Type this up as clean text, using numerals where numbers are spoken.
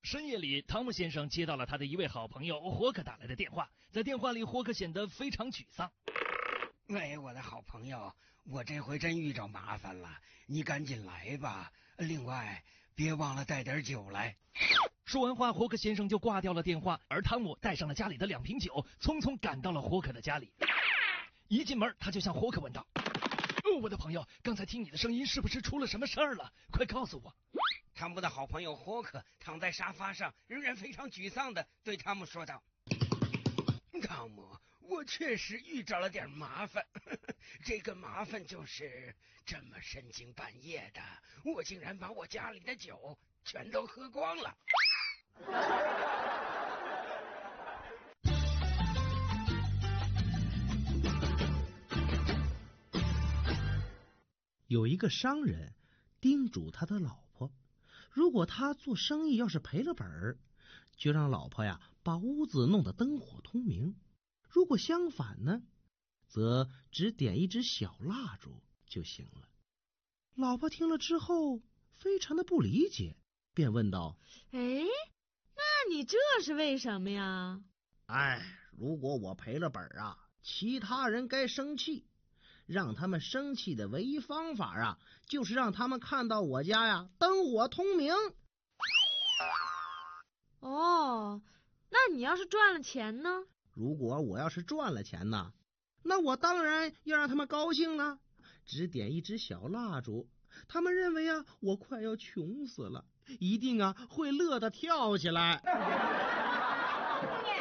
深夜里，汤姆先生接到了他的一位好朋友霍克打来的电话。在电话里，霍克显得非常沮丧。 喂，我的好朋友，我这回真遇着麻烦了，你赶紧来吧。另外，别忘了带点酒来。 说完话，霍克先生就挂掉了电话，而汤姆带上了家里的2瓶酒，匆匆赶到了霍克的家里。一进门，他就向霍克问道：我的朋友，刚才听你的声音，是不是出了什么事儿了？快告诉我。 汤姆的好朋友霍克躺在沙发上，仍然非常沮丧地对汤姆说道：汤姆，我确实遇着了点麻烦，这个麻烦就是这么深更半夜的，我竟然把我家里的酒全都喝光了。 有一个商人叮嘱他的老婆，如果他做生意要是赔了本儿，就让老婆呀把屋子弄得灯火通明；如果相反呢，则只点一支小蜡烛就行了。老婆听了之后非常的不理解，便问道： 那你这是为什么呀？ 如果我赔了本儿啊，其他人该生气，让他们生气的唯一方法啊，就是让他们看到我家呀灯火通明。 哦，那你要是赚了钱呢？ 如果我要是赚了钱呢，那我当然要让他们高兴了。只点一支小蜡烛，他们认为啊我快要穷死了，一定啊会乐得跳起来。